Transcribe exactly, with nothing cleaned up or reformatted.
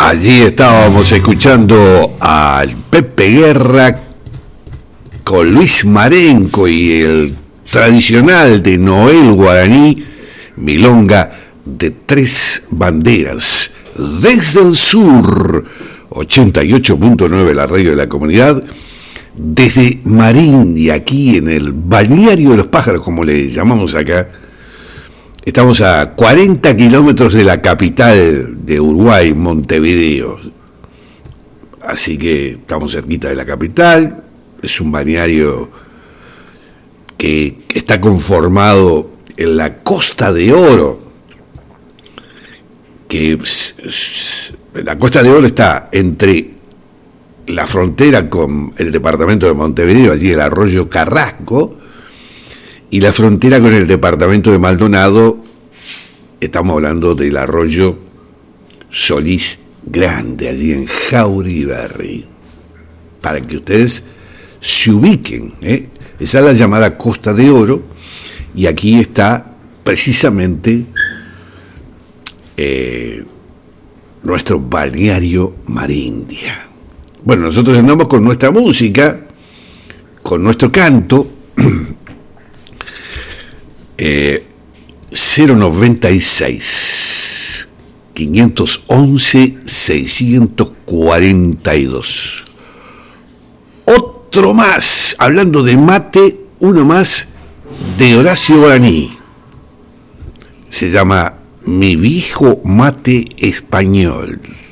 Allí estábamos escuchando al Pepe Guerra con Luis Marenco y el tradicional de Noel Guaraní, Milonga de Tres Banderas. Desde el sur, ochenta y ocho punto nueve la radio de la comunidad, desde Marindia, aquí en el balneario de los pájaros, como le llamamos acá. Estamos a cuarenta kilómetros de la capital de Uruguay, Montevideo. Así que estamos cerquita de la capital. Es un balneario que está conformado en la Costa de Oro. Que la Costa de Oro está entre la frontera con el departamento de Montevideo, allí el arroyo Carrasco, y la frontera con el departamento de Maldonado. Estamos hablando del arroyo Solís Grande, allí en Jauriberri, para que ustedes se ubiquen, ¿eh? Esa es la llamada Costa de Oro, y aquí está precisamente eh, nuestro balneario Marindia. Bueno, nosotros andamos con nuestra música, con nuestro canto. Eh, cero noventa y seis, quinientos once, seiscientos cuarenta y dos. Otro más, hablando de mate, uno más de Horacio Guaraní. Se llama Mi Viejo Mate Español.